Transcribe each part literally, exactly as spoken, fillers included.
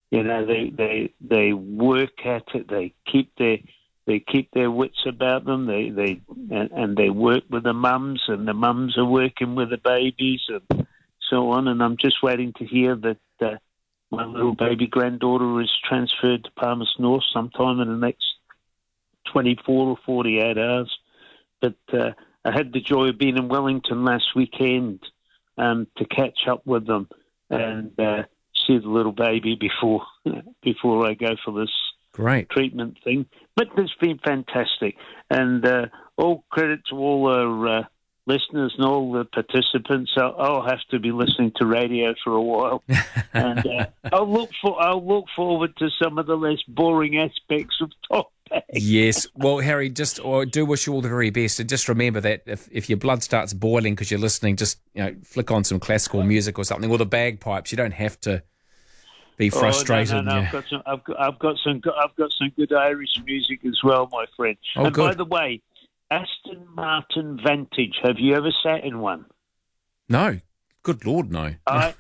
You know, they they they work at it. They keep their they keep their wits about them. They they and, and they work with the mums, and the mums are working with the babies, and so on. And I'm just waiting to hear that uh, my little baby granddaughter is transferred to Palmerston North sometime in the next twenty-four or forty-eight hours. But uh, I had the joy of being in Wellington last weekend um, to catch up with them and uh, see the little baby before before I go for this Great. treatment thing. But it's been fantastic. And uh, all credit to all our uh, listeners and all the participants. I'll, I'll have to be listening to radio for a while. and uh, I'll look for I'll look forward to some of the less boring aspects of Top Bag. Yes. Well, Harry, just or do wish you all the very best. And just remember that if, if your blood starts boiling because you're listening, just you know, flick on some classical music or something, or the bagpipes. You don't have to be frustrated. Oh, no, no, no. Yeah. I've got some. I've got, I've got some. I've got some good Irish music as well, my friend. Oh, and good. by the way, Aston Martin Vantage. Have you ever sat in one? No. Good Lord, no. I,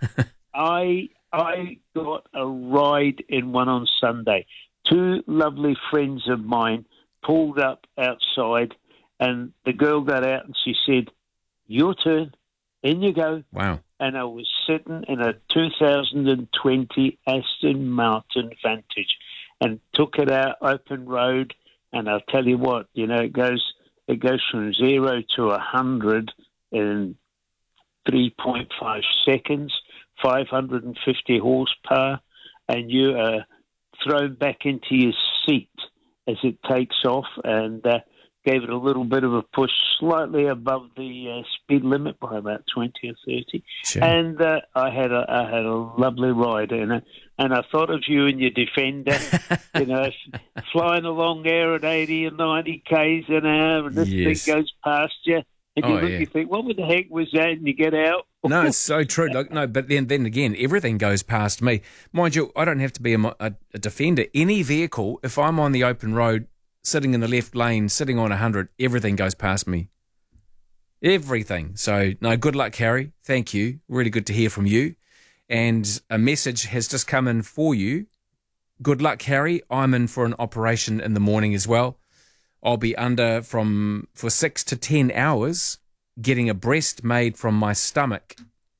I, I got a ride in one on Sunday. Two lovely friends of mine pulled up outside, and the girl got out and she said, "Your turn. In you go." Wow. And I was sitting in a two thousand twenty Aston Martin Vantage and took it out open road. And I'll tell you what, you know, it goes it goes from zero to a hundred in three point five seconds, five hundred fifty horsepower, and you are thrown back into your seat as it takes off, and uh, gave it a little bit of a push, slightly above the uh, speed limit by about twenty or thirty. Sure. And uh, I had a I had a lovely ride in it. And I thought of you and your Defender, you know, flying along there at eighty and ninety k's an hour, and this Yes. thing goes past you, and you Oh, look, yeah. you think, what the heck was that? And you get out. No, it's so true. Like, no, but then, then again, everything goes past me. Mind you, I don't have to be a, mo- a, a defender. Any vehicle, if I'm on the open road, sitting in the left lane, sitting on one hundred, everything goes past me. Everything. So, no, good luck, Harry. Thank you. Really good to hear from you. And a message has just come in for you. Good luck, Harry. I'm in for an operation in the morning as well. I'll be under from for six to ten hours getting a breast made from my stomach.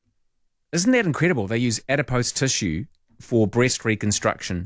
Isn't that incredible? They use adipose tissue for breast reconstruction.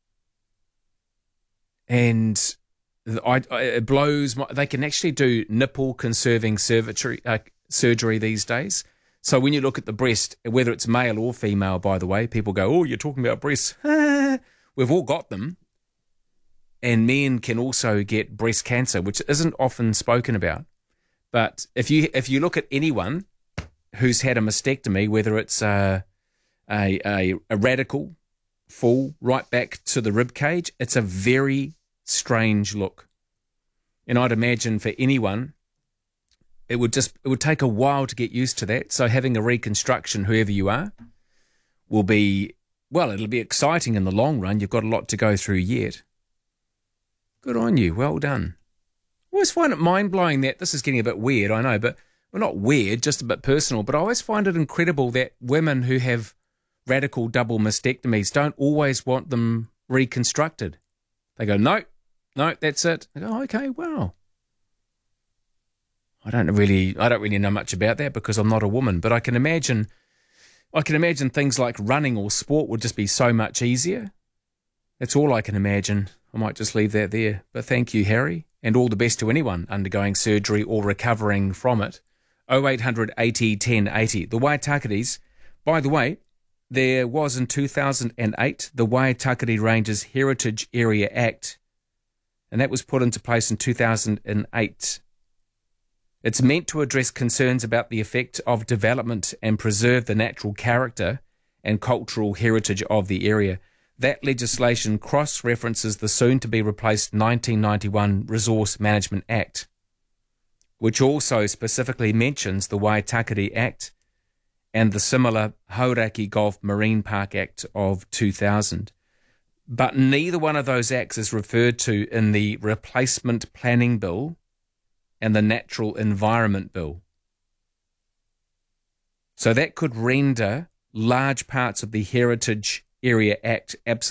And I, I, it blows my... They can actually do nipple-conserving surgery, uh, surgery these days. So when you look at the breast, whether it's male or female, by the way, people go, oh, you're talking about breasts. We've all got them. And men can also get breast cancer, which isn't often spoken about. But if you if you look at anyone who's had a mastectomy, whether it's a, a, a, a radical full right back to the rib cage, it's a very strange look. And I'd imagine for anyone, it would just it would take a while to get used to that. So having a reconstruction, whoever you are, will be, well, it'll be exciting in the long run. You've got a lot to go through yet. Good on you. Well done. I always find it mind-blowing that, this is getting a bit weird, I know, but, well, not weird, just a bit personal, but I always find it incredible that women who have radical double mastectomies don't always want them reconstructed. They go, no, no, that's it. I go, oh, okay, wow. I don't really, I don't really know much about that because I'm not a woman, but I can imagine, I can imagine things like running or sport would just be so much easier. That's all I can imagine. I might just leave that there. But thank you, Harry, and all the best to anyone undergoing surgery or recovering from it. oh eight hundred eighty ten eighty. The Waitakates, by the way, there was in two thousand eight the Waitakere Ranges Heritage Area Act, and that was put into place in two thousand eight. It's meant to address concerns about the effect of development and preserve the natural character and cultural heritage of the area. That legislation cross-references the soon-to-be-replaced nineteen ninety-one Resource Management Act, which also specifically mentions the Waitakere Act and the similar Hauraki Golf Marine Park Act of two thousand. But neither one of those acts is referred to in the Replacement Planning Bill and the Natural Environment Bill. So that could render large parts of the Heritage Area Act absolutely